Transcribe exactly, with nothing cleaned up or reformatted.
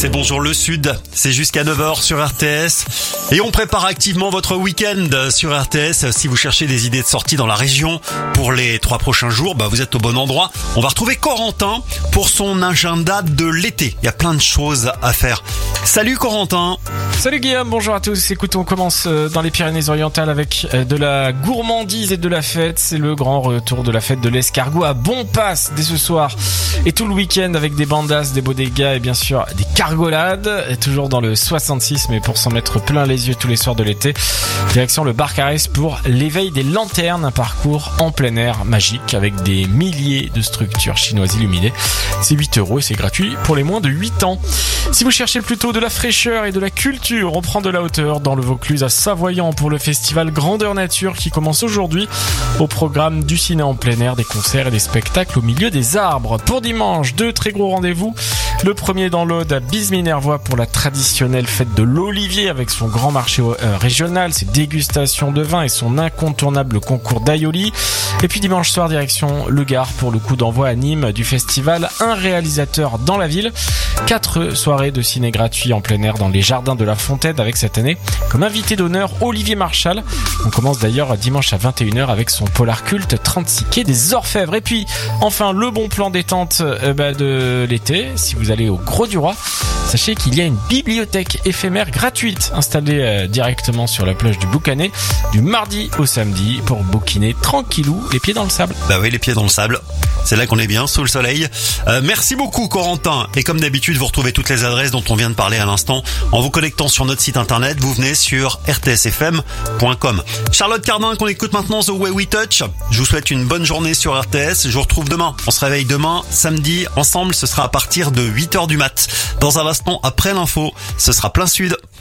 C'est Bonjour le Sud, c'est jusqu'à neuf heures sur R T S. Et on prépare activement votre week-end sur R T S. Si vous cherchez des idées de sortie dans la région pour les trois prochains jours, bah vous êtes au bon endroit. On va retrouver Corentin pour son agenda de l'été. Il y a plein de choses à faire. Salut Corentin. Salut Guillaume, bonjour à tous. Écoute, on commence dans les Pyrénées-Orientales avec de la gourmandise et de la fête. C'est le grand retour de la fête de l'escargot à Bonpass dès ce soir et tout le week-end avec des bandas, des bodegas et bien sûr des cargolades. Et toujours dans le soixante-six, mais pour s'en mettre plein les yeux tous les soirs de l'été. Direction le Barcarès pour l'éveil des lanternes, un parcours en plein air magique avec des milliers de structures chinoises illuminées. C'est huit euros et c'est gratuit pour les moins de huit ans. Si vous cherchez plutôt de la fraîcheur et de la culture, on prend de la hauteur dans le Vaucluse à Savoyant pour le festival Grandeur Nature qui commence aujourd'hui. Au programme du ciné en plein air, des concerts et des spectacles au milieu des arbres. Pour dimanche, deux très gros rendez-vous. Le premier dans l'Aude à Bise-Minervois pour la traditionnelle fête de l'Olivier avec son grand marché euh, régional, ses dégustations de vin et son incontournable concours d'aioli. Et puis dimanche soir, direction Le Gard pour le coup d'envoi à Nîmes du festival Un réalisateur dans la ville. Quatre soirées de ciné gratuits en plein air dans les jardins de la Fontaine avec cette année comme invité d'honneur Olivier Marchal. On commence d'ailleurs dimanche à vingt et une heures avec son polar culte trente-six quai des Orfèvres. Et puis enfin le bon plan détente euh, bah, de l'été. Si vous allez au Gros du Roi, sachez qu'il y a une bibliothèque éphémère gratuite installée euh, directement sur la plage du Boucanet du mardi au samedi pour bouquiner tranquillou les pieds dans le sable. Bah oui, les pieds dans le sable. C'est là qu'on est bien, sous le soleil. Euh, merci beaucoup Corentin. Et comme d'habitude, vous retrouvez toutes les adresses dont on vient de parler à l'instant en vous connectant sur notre site internet. Vous venez sur r t s f m point com. Charlotte Cardin qu'on écoute maintenant, The Way We Touch. Je vous souhaite une bonne journée sur R T S. Je vous retrouve demain. On se réveille demain, samedi, ensemble. Ce sera à partir de huit heures du mat. Dans un instant, après l'info, ce sera plein sud.